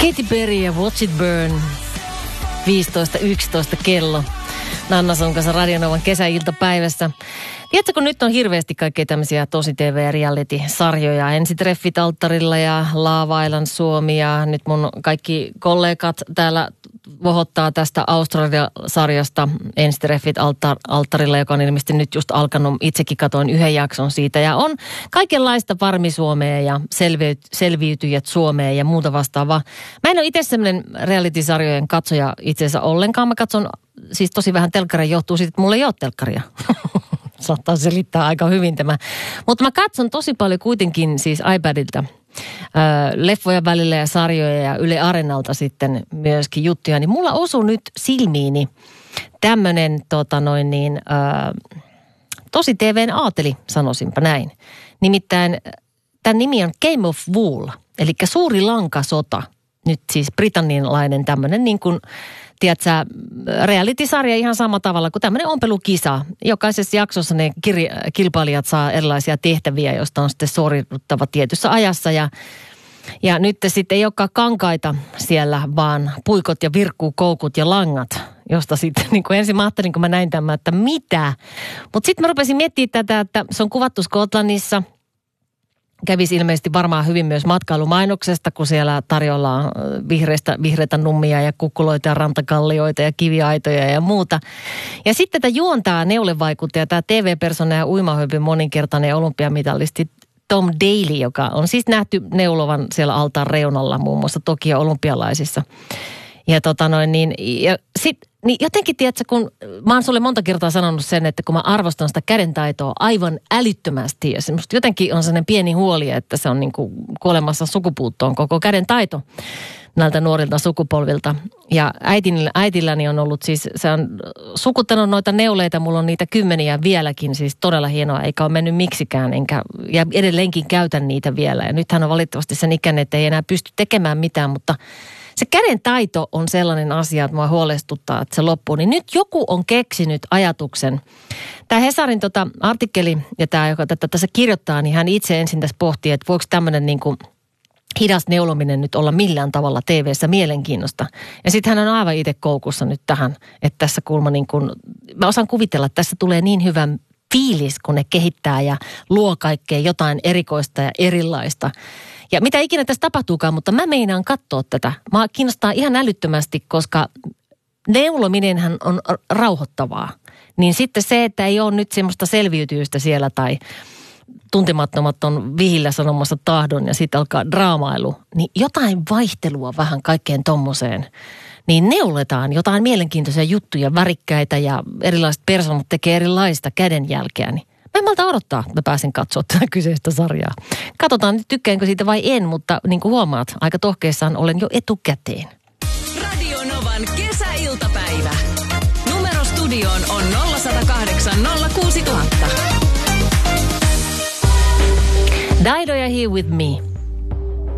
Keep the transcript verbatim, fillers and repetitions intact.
Katy Perry ja Watch It Burn. viisitoista yksitoista kello. Nanna sun kanssa Radionovan kesäiltapäivässä. Tiedätkö, kun nyt on hirveästi kaikkea tämmöisiä tosi T V- ja reality-sarjoja. Ensitreffit alttarilla ja Love Island Suomi ja nyt mun kaikki kollegat täällä vohottaa tästä Australia-sarjasta Ensitreffit altar- alttarilla, joka on ilmeisesti nyt just alkanut. Itsekin katoin yhden jakson siitä ja on kaikenlaista Farmi-Suomea ja selviyt- selviytyjät Suomea ja muuta vastaavaa. Mä en ole itse semmoinen reality-sarjojen katsoja itse asiassa ollenkaan. Mä katson siis tosi vähän telkkaria, johtuu siitä, että mulla ei ole telkkaria. Saattaa selittää aika hyvin tämä. Mutta mä katson tosi paljon kuitenkin siis iPadilta leffoja välillä ja sarjoja ja Yle Areenalta sitten myöskin juttuja. Niin mulla osui nyt silmiini tämmönen tota noin niin, äh, tosi T V:n aateli, sanoisinpa näin. Nimittäin tämän nimi on Game of Wool, eli Suuri lankasota. Nyt siis britannialainen tämmöinen niin kuin, tiedätkö, reality-sarja ihan samalla tavalla kuin tämmöinen ompelukisa. Jokaisessa jaksossa ne kir- kilpailijat saa erilaisia tehtäviä, joista on sitten suoriuduttava tietyssä ajassa. Ja, ja nyt sitten ei olekaan kankaita siellä, vaan puikot ja virkkuukoukut ja langat, josta sitten niin kuin ensin mä ajattelin, kun mä näin tämän, että mitä. Mutta sitten mä rupesin miettimään tätä, että se on kuvattu Skotlannissa. Kävisi ilmeisesti varmaan hyvin myös matkailumainoksesta, kun siellä tarjolla vihreistä, vihreitä nummia ja kukkuloita ja rantakallioita ja kiviaitoja ja muuta. Ja sitten tätä juontaa neulevaikuttaja, tämä T V-persona ja uimahöpyn moninkertainen olympiamitalisti Tom Daley, joka on siis nähty neulovan siellä altaan reunalla muun muassa Tokio olympialaisissa. Ja tota noin niin, ja sit, niin jotenkin tiedätkö, kun mä oon sulle monta kertaa sanonut sen, että kun mä arvostan sitä kädentaitoa aivan älyttömästi ja semmoista jotenkin on sellainen pieni huoli, että se on niin kuin kuolemassa sukupuuttoon koko kädentaito näiltä nuorilta sukupolvilta. Ja äitin, äitilläni on ollut siis, se on sukuttanut noita neuleita, mulla on niitä kymmeniä vieläkin, siis todella hienoa, eikä ole mennyt miksikään, enkä, ja edelleenkin käytän niitä vielä. Ja nythän on valitettavasti sen ikäinen, että ei enää pysty tekemään mitään, mutta se käden taito on sellainen asia, että mua huolestuttaa, että se loppuu. Niin nyt joku on keksinyt ajatuksen. Tämä Hesarin tota artikkeli ja tämä, joka tätä tässä kirjoittaa, niin hän itse ensin tässä pohtii, että voiko tämmöinen niin kuin hidas neulominen nyt olla millään tavalla T V:ssä mielenkiinnosta. Ja sitten hän on aivan itse koukussa nyt tähän, että tässä kulma niin kuin, mä osaan kuvitella, että tässä tulee niin hyvä fiilis, kun ne kehittää ja luo kaikkea jotain erikoista ja erilaista. Ja mitä ikinä tässä tapahtuukaan, mutta mä meinaan katsoa tätä. Mä kiinnostaa ihan älyttömästi, koska neulominenhän on rauhoittavaa. Niin sitten se, että ei ole nyt semmoista selviytyistä siellä tai tuntemattomat on vihillä sanomassa tahdon ja sitten alkaa draamailu, niin jotain vaihtelua vähän kaikkeen tommoseen. Niin neuletaan jotain mielenkiintoisia juttuja, värikkäitä ja erilaiset persoonat tekee erilaista kädenjälkeä, niin mä en malta odottaa, että mä pääsen katsoa tätä kyseistä sarjaa. Katsotaan nyt, tykkäänkö siitä vai en, mutta niin kuin huomaat, aika tohkeissaan olen jo etukäteen. Radio Novan kesäiltapäivä. Numero studioon on nolla yksi nolla kahdeksan nolla kuusi nolla nolla nolla. Dido ja Here With Me.